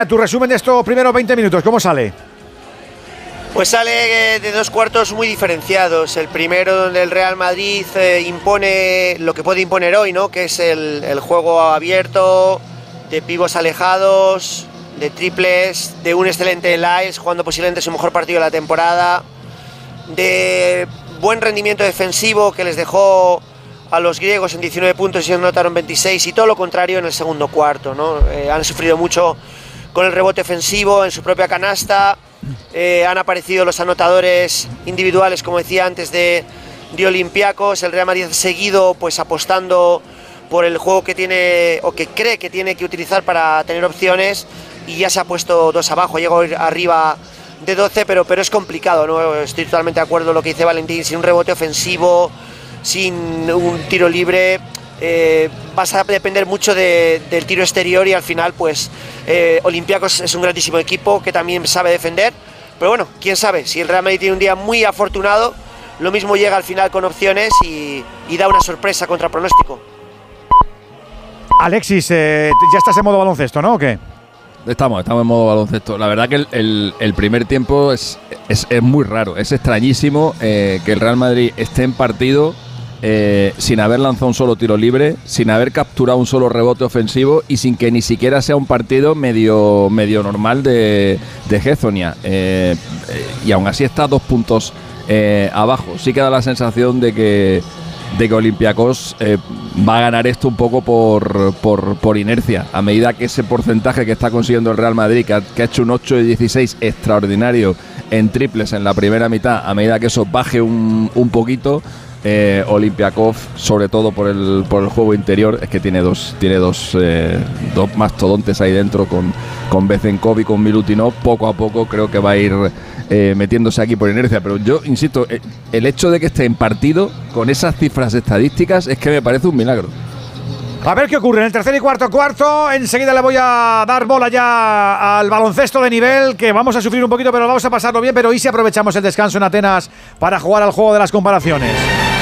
Tu resumen de estos primeros 20 minutos, ¿cómo sale? Pues sale de dos cuartos muy diferenciados. El primero donde el Real Madrid impone lo que puede imponer hoy, ¿no? Que es el juego abierto, de pivos alejados, de triples, de un excelente Lyles jugando posiblemente su mejor partido de la temporada, de buen rendimiento defensivo que les dejó a los griegos en 19 puntos y se anotaron 26, y todo lo contrario en el segundo cuarto, ¿no? Han sufrido mucho con el rebote ofensivo en su propia canasta. Han aparecido los anotadores individuales, como decía antes, de Olympiacos. El Real Madrid ha seguido pues apostando por el juego que tiene o que cree que tiene que utilizar para tener opciones, y ya se ha puesto 2 abajo, llegó arriba de 12, pero es complicado, ¿no? Estoy totalmente de acuerdo con lo que dice Valentín. Sin un rebote ofensivo, sin un tiro libre, vas a depender mucho del tiro exterior, y al final pues Olympiacos es un grandísimo equipo que también sabe defender, pero bueno, quién sabe, si el Real Madrid tiene un día muy afortunado, lo mismo llega al final con opciones y da una sorpresa contra pronóstico. Alexis, ya estás en modo baloncesto, ¿no? ¿O qué? Estamos en modo baloncesto. La verdad que el primer tiempo es muy raro, es extrañísimo que el Real Madrid esté en partido sin haber lanzado un solo tiro libre, sin haber capturado un solo rebote ofensivo y sin que ni siquiera sea un partido medio normal de Hezonja. Y aún así está 2 puntos abajo. Sí que da la sensación de que Olympiacos va a ganar esto un poco por inercia, a medida que ese porcentaje que está consiguiendo el Real Madrid, que ha hecho un 8 de 16 extraordinario en triples en la primera mitad, a medida que eso baje un poquito, Olympiacos, sobre todo por el juego interior, es que tiene dos mastodontes ahí dentro con Bezenkov y con Milutinov. Poco a poco creo que va a ir metiéndose aquí por inercia, pero yo insisto, el hecho de que esté en partido con esas cifras estadísticas es que me parece un milagro. A ver qué ocurre en el tercer y cuarto. Enseguida le voy a dar bola ya al baloncesto de nivel, que vamos a sufrir un poquito, pero vamos a pasarlo bien. Pero ¿y si aprovechamos el descanso en Atenas para jugar al juego de las comparaciones?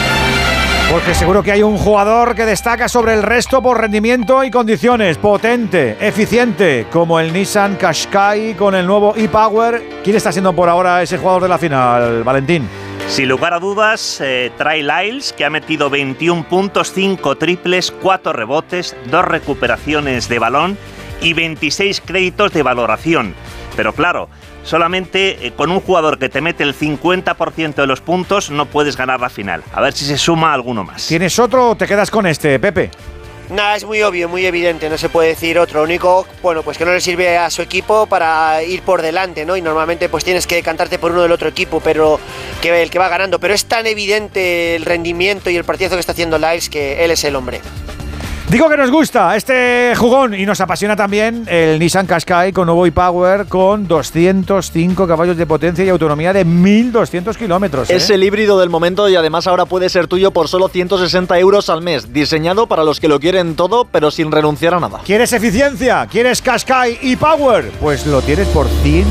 Porque seguro que hay un jugador que destaca sobre el resto por rendimiento y condiciones. Potente, eficiente, como el Nissan Qashqai con el nuevo e-Power. ¿Quién está siendo por ahora ese jugador de la final, Valentín? Sin lugar a dudas, Trey Lyles, que ha metido 21 puntos, 5 triples, 4 rebotes, 2 recuperaciones de balón y 26 créditos de valoración. Pero claro, solamente con un jugador que te mete el 50% de los puntos no puedes ganar la final. A ver si se suma alguno más. ¿Tienes otro o te quedas con este, Pepe? Nada, es muy obvio, muy evidente, no se puede decir otro. Lo único, bueno, pues que no le sirve a su equipo para ir por delante, ¿no? Y normalmente pues tienes que decantarte por uno del otro equipo, pero que el que va ganando. Pero es tan evidente el rendimiento y el partidazo que está haciendo Lyles que él es el hombre. Digo que nos gusta este jugón y nos apasiona también el Nissan Qashqai con nuevo e-Power con 205 caballos de potencia y autonomía de 1.200 kilómetros. Es el híbrido del momento y además ahora puede ser tuyo por solo 160 euros al mes. Diseñado para los que lo quieren todo, pero sin renunciar a nada. ¿Quieres eficiencia? ¿Quieres Qashqai e-Power? Pues lo tienes por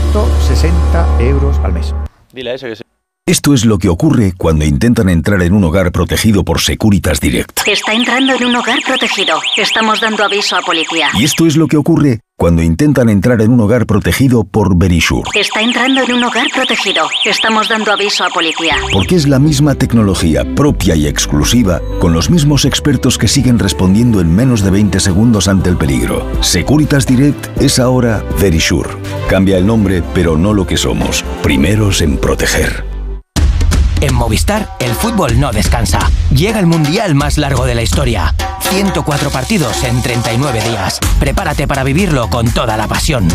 160 euros al mes. Dile a ese que sí. Esto es lo que ocurre cuando intentan entrar en un hogar protegido por Securitas Direct. Está entrando en un hogar protegido. Estamos dando aviso a policía. Y esto es lo que ocurre cuando intentan entrar en un hogar protegido por Verisure. Está entrando en un hogar protegido. Estamos dando aviso a policía. Porque es la misma tecnología propia y exclusiva, con los mismos expertos que siguen respondiendo en menos de 20 segundos ante el peligro. Securitas Direct es ahora Verisure. Cambia el nombre, pero no lo que somos. Primeros en proteger. En Movistar, el fútbol no descansa. Llega el mundial más largo de la historia. 104 partidos en 39 días. Prepárate para vivirlo con toda la pasión.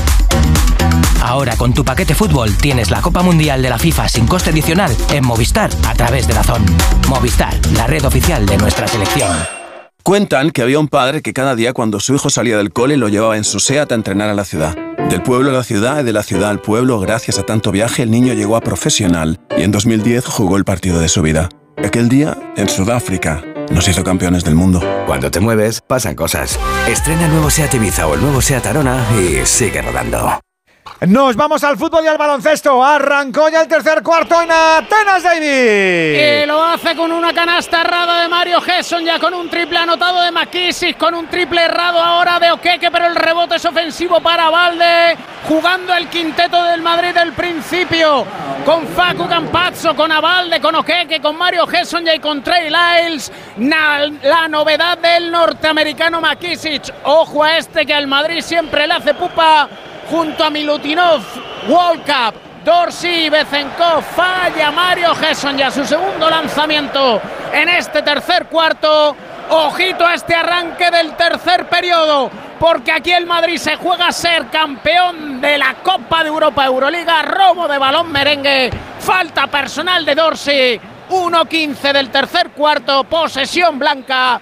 Ahora con tu paquete fútbol tienes la Copa Mundial de la FIFA sin coste adicional en Movistar a través de DAZN. Movistar, la red oficial de nuestra selección. Cuentan que había un padre que cada día cuando su hijo salía del cole lo llevaba en su SEAT a entrenar a la ciudad. Del pueblo a la ciudad y de la ciudad al pueblo, gracias a tanto viaje, el niño llegó a profesional y en 2010 jugó el partido de su vida. Aquel día, en Sudáfrica, nos hizo campeones del mundo. Cuando te mueves, pasan cosas. Estrena el nuevo SEAT Ibiza o el nuevo SEAT Arona y sigue rodando. Nos vamos al fútbol y al baloncesto. Arrancó ya el tercer cuarto en Atenas, David. Y lo hace con una canasta errada de Mario Hesson, ya con un triple anotado de McKissick, con un triple errado ahora de Okeke, pero el rebote es ofensivo para Abalde, jugando el quinteto del Madrid del principio, con Facu Campazzo, con Abalde, con Okeke, con Mario Hesson y con Trey Lyles. La novedad del norteamericano McKissick. Ojo a este que al Madrid siempre le hace pupa. Junto a Milutinov, Walkup, Dorsey y Bezenkov, falla Mario Hesson ya su segundo lanzamiento en este tercer cuarto. Ojito a este arranque del tercer periodo, porque aquí el Madrid se juega a ser campeón de la Copa de Europa, Euroliga, robo de balón merengue, falta personal de Dorsey, 1:15 del tercer cuarto, posesión blanca.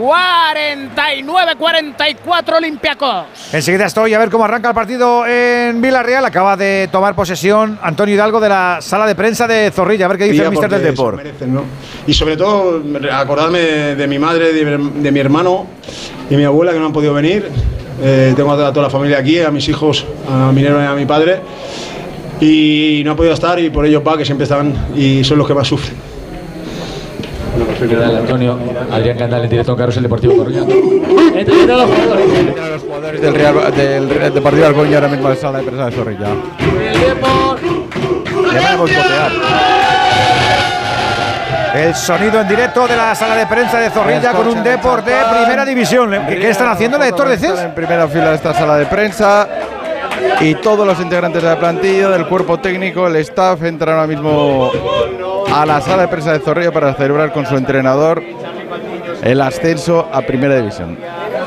49-44 Olympiacos. Enseguida estoy a ver cómo arranca el partido en Villarreal. Acaba de tomar posesión Antonio Hidalgo de la sala de prensa de Zorrilla. A ver qué dice el míster del Depor. ¿No? Y sobre todo acordarme de mi madre, de mi hermano y mi abuela que no han podido venir. Tengo a toda la familia aquí, a mis hijos, a mi hermano y a mi padre. Y no ha podido estar y por ello que siempre están y son los que más sufren. Antonio, Adrián Candal en directo en Carrusel Deportivo Coruña. Los jugadores del Deportivo Coruña ahora mismo en la sala de prensa de Zorrilla. El sonido en directo de la sala de prensa de Zorrilla con un Depor de primera división. ¿Qué están haciendo, Héctor? ¿Dices? En primera fila de esta sala de prensa. Y todos los integrantes de la plantilla, del cuerpo técnico, el staff, entran ahora mismo a la sala de prensa de Zorrilla para celebrar con su entrenador el ascenso a primera división.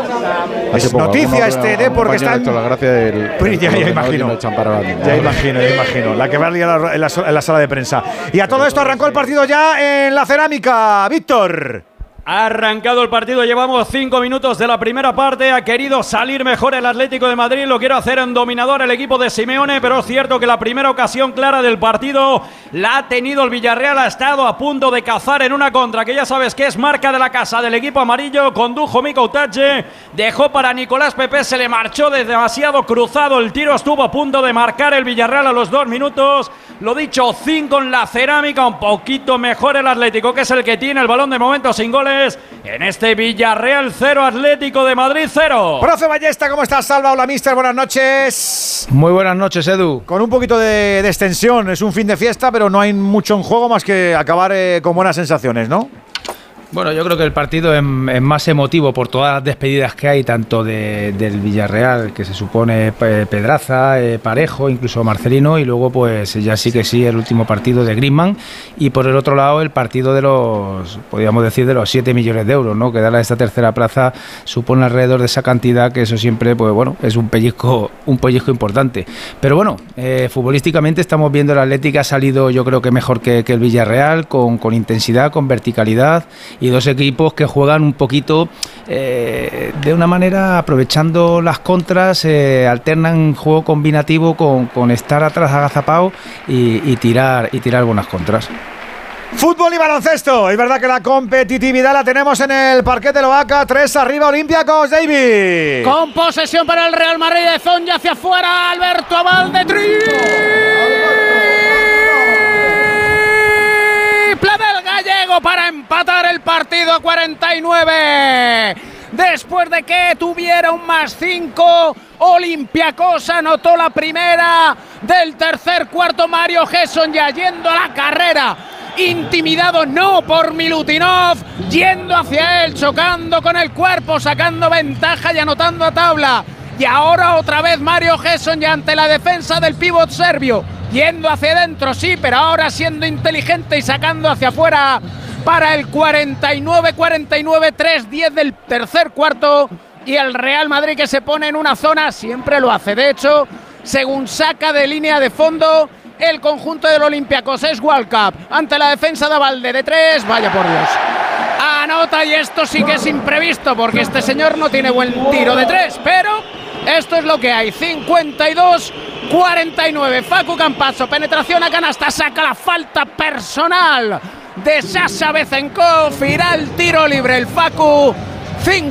Es noticia este Depor que está en la gracia del ya imagino. Ya imagino. La que va a liar en la sala de prensa. Y a todo esto arrancó el partido ya en la cerámica. Víctor. Ha arrancado el partido, llevamos 5 minutos de la primera parte, ha querido salir mejor el Atlético de Madrid, lo quiere hacer en dominador el equipo de Simeone, pero es cierto que la primera ocasión clara del partido la ha tenido el Villarreal, ha estado a punto de cazar en una contra, que ya sabes que es marca de la casa del equipo amarillo, condujo Mika Utache, dejó para Nicolás Pepe, se le marchó demasiado cruzado, el tiro estuvo a punto de marcar el Villarreal a los 2 minutos, lo dicho, 5 en la cerámica, un poquito mejor el Atlético, que es el que tiene el balón de momento sin goles. En este Villarreal 0, Atlético de Madrid 0. Profe Ballesta, ¿cómo estás? Salva, hola mister, buenas noches. Muy buenas noches, Edu. Con un poquito de extensión, es un fin de fiesta, pero no hay mucho en juego más que acabar con buenas sensaciones, ¿no? Bueno, yo creo que el partido es más emotivo por todas las despedidas que hay, tanto del Villarreal, que se supone Pedraza, Parejo, incluso Marcelino, y luego pues ya sí el último partido de Griezmann, y por el otro lado el partido de podríamos decir, de los 7 millones de euros, ¿no? Que dar a esta tercera plaza supone alrededor de esa cantidad, que eso siempre, pues bueno, es un pellizco importante. Pero bueno, futbolísticamente estamos viendo el Atlético ha salido, yo creo que mejor que el Villarreal, con intensidad, con verticalidad, y dos equipos que juegan un poquito de una manera aprovechando las contras, alternan juego combinativo con estar atrás agazapado y tirar buenas contras. Fútbol y baloncesto. Es verdad que la competitividad la tenemos en el parquet de Loaca. 3 arriba Olympiacos, David. Con posesión para el Real Madrid de Zonja hacia afuera. Alberto Abalde. Para empatar el partido a 49. Después de que tuviera un +5, Olympiacos anotó la primera del tercer cuarto. Mario Hesson ya yendo a la carrera, intimidado no por Milutinov, yendo hacia él, chocando con el cuerpo, sacando ventaja y anotando a tabla. Y ahora otra vez Mario Hesson ya ante la defensa del pívot serbio, yendo hacia adentro, sí, pero ahora siendo inteligente y sacando hacia afuera para el 49-49, 3-10 del tercer cuarto. Y el Real Madrid que se pone en una zona, siempre lo hace, de hecho, según saca de línea de fondo el conjunto del Olympiacos, es Walkup ante la defensa de Abalde de 3, vaya por Dios. Anota, y esto sí que es imprevisto porque este señor no tiene buen tiro de 3, pero esto es lo que hay. 52-49, Facu Campazzo, penetración a canasta, saca la falta personal de Sasha Bezenkov, irá el tiro libre el Facu.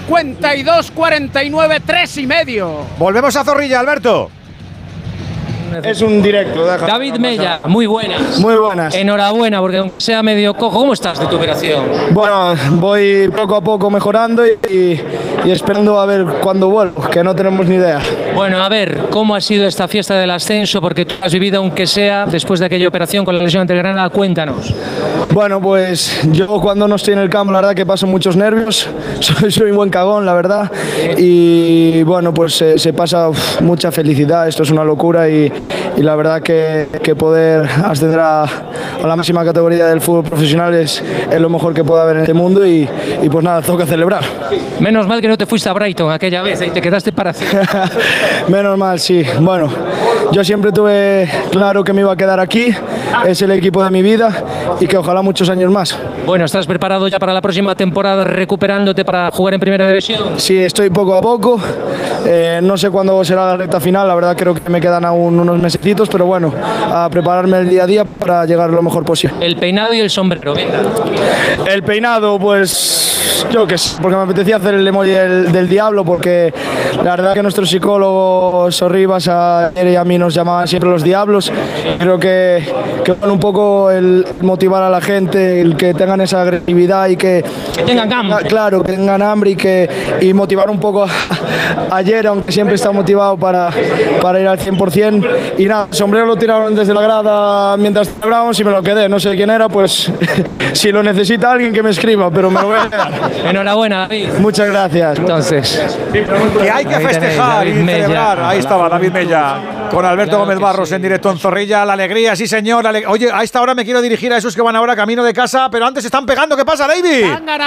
52-49, 3,5. Volvemos a Zorrilla, Alberto. Es un directo. David Mella, muy buenas. Muy buenas. Enhorabuena, porque aunque sea medio cojo, ¿cómo estás de tu operación? Bueno, voy poco a poco mejorando y esperando a ver cuándo vuelvo, que no tenemos ni idea. Bueno, a ver, ¿cómo ha sido esta fiesta del ascenso? Porque tú has vivido, aunque sea después de aquella operación con la lesión ante Granada, cuéntanos. Bueno, pues yo cuando no estoy en el campo, la verdad que paso muchos nervios, soy un buen cagón, la verdad, y bueno, pues se pasa mucha felicidad, esto es una locura y la verdad que poder ascender a la máxima categoría del fútbol profesional es lo mejor que puede haber en este mundo y pues nada, tengo que celebrar. Menos mal que no te fuiste a Brighton aquella vez y te quedaste para Menos mal, sí. Bueno, yo siempre tuve claro que me iba a quedar aquí, es el equipo de mi vida y que ojalá muchos años más. Bueno, ¿estás preparado ya para la próxima temporada recuperándote para jugar en Primera División? Sí, estoy poco a poco, no sé cuándo será la recta final, la verdad creo que me quedan aún unos mesecitos, pero bueno, a prepararme el día a día para llegar lo mejor posible. El peinado y el sombrero, venga. El peinado, pues yo qué sé, porque me apetecía hacer el emoji del diablo, porque la verdad que nuestro psicólogo Sorribas y a mí nos llamaban siempre los diablos. Creo que bueno, un poco el motivar a la gente, el que tengan esa agresividad y que tengan hambre. Claro, que tengan hambre y motivar un poco ayer, aunque siempre está motivado para ir al 100%. Y nada, el sombrero lo tiraron desde la grada mientras celebrábamos y me lo quedé. No sé quién era, pues si lo necesita alguien que me escriba, pero me lo voy a quedar. Enhorabuena, David. Muchas gracias. Entonces, que hay que festejar y celebrar. Ahí estaba David Mella con Alberto Gómez Barros en directo en Zorrilla. La alegría, sí señor. Oye, a esta hora me quiero dirigir a esos que van ahora camino de casa, pero antes están pegando. ¿Qué pasa, David?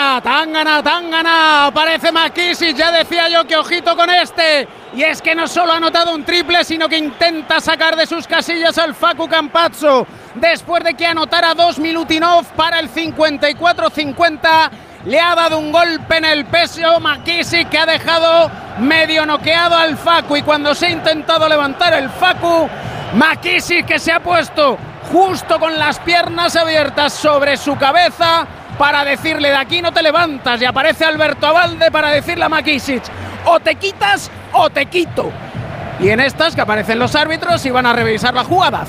Tangana. Parece McKissick, ya decía yo que ojito con este. Y es que no solo ha anotado un triple, sino que intenta sacar de sus casillas al Facu Campazzo. Después de que anotara 2 Milutinov para el 54-50. Le ha dado un golpe en el pecho McKissick, que ha dejado medio noqueado al Facu, y cuando se ha intentado levantar el Facu, McKissick, que se ha puesto justo con las piernas abiertas sobre su cabeza para decirle: de aquí no te levantas, y aparece Alberto Abalde para decirle a McKissick: o te quitas o te quito. Y en estas que aparecen los árbitros y van a revisar la jugada.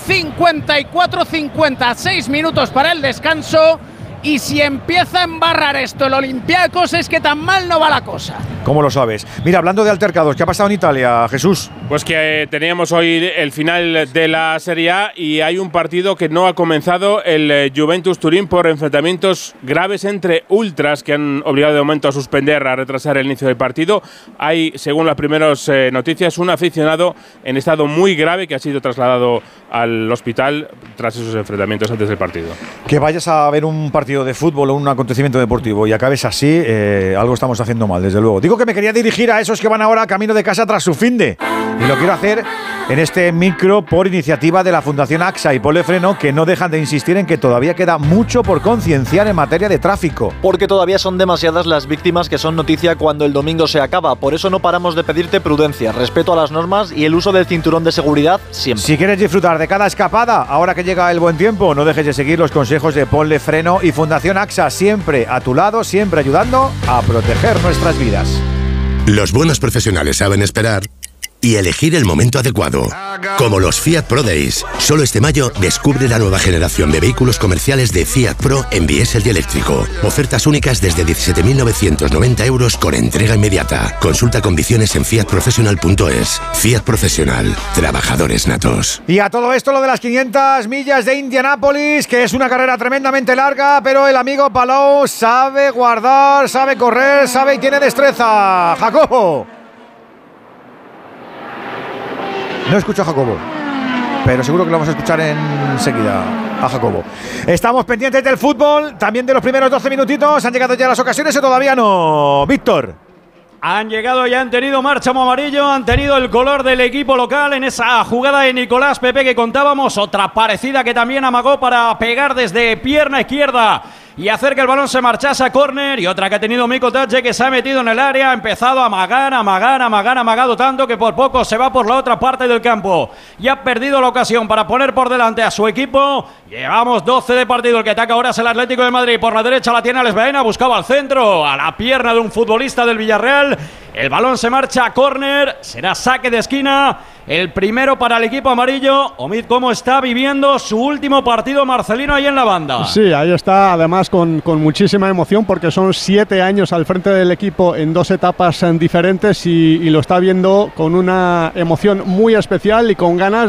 54-50, 6 minutos para el descanso. Y si empieza a embarrar esto el Olympiacos, es que tan mal no va la cosa. ¿Cómo lo sabes? Mira, hablando de altercados, ¿qué ha pasado en Italia, Jesús? Pues que teníamos hoy el final de la Serie A y hay un partido que no ha comenzado, el Juventus Turín, por enfrentamientos graves entre ultras que han obligado de momento a suspender, a retrasar el inicio del partido. Hay, según las primeras noticias, un aficionado en estado muy grave que ha sido trasladado al hospital tras esos enfrentamientos antes del partido. Que vayas a ver un partido de fútbol o un acontecimiento deportivo y acabes así, algo estamos haciendo mal, desde luego. Digo que me quería dirigir a esos que van ahora camino de casa tras su finde, y lo quiero hacer en este micro por iniciativa de la Fundación AXA y Ponle Freno, que no dejan de insistir en que todavía queda mucho por concienciar en materia de tráfico. Porque todavía son demasiadas las víctimas que son noticia cuando el domingo se acaba. Por eso no paramos de pedirte prudencia, respeto a las normas y el uso del cinturón de seguridad siempre. Si quieres disfrutar de cada escapada, ahora que llega el buen tiempo, no dejes de seguir los consejos de Ponle Freno y Fundación AXA, siempre a tu lado, siempre ayudando a proteger nuestras vidas. Los buenos profesionales saben esperar y elegir el momento adecuado. Como los Fiat Pro Days. Solo este mayo descubre la nueva generación de vehículos comerciales de Fiat Pro en diésel y eléctrico. Ofertas únicas desde 17.990 euros con entrega inmediata. Consulta condiciones en fiatprofessional.es. Fiat Professional. Trabajadores natos. Y a todo esto lo de las 500 millas de Indianápolis, que es una carrera tremendamente larga, pero el amigo Palou sabe guardar, sabe correr, sabe y tiene destreza. Jacobo. No escucho a Jacobo, pero seguro que lo vamos a escuchar enseguida a Jacobo. Estamos pendientes del fútbol, también de los primeros 12 minutitos. ¿Han llegado ya las ocasiones o todavía no? Víctor. Han llegado y han tenido marchamo amarillo, han tenido el color del equipo local en esa jugada de Nicolás Pepe que contábamos, otra parecida que también amagó para pegar desde pierna izquierda y hacer que el balón se marchase a córner, y otra que ha tenido Miko Tache, que se ha metido en el área, ha empezado a amagado tanto que por poco se va por la otra parte del campo y ha perdido la ocasión para poner por delante a su equipo. Llevamos 12 de partido, el que ataca ahora es el Atlético de Madrid, por la derecha la tiene Alex Baena, buscaba al centro, a la pierna de un futbolista del Villarreal. El balón se marcha a córner, será saque de esquina el primero para el equipo amarillo. Omid, ¿cómo está viviendo su último partido Marcelino ahí en la banda? Sí, ahí está, además con muchísima emoción, porque son 7 años al frente del equipo en 2 etapas diferentes y lo está viendo con una emoción muy especial y con ganas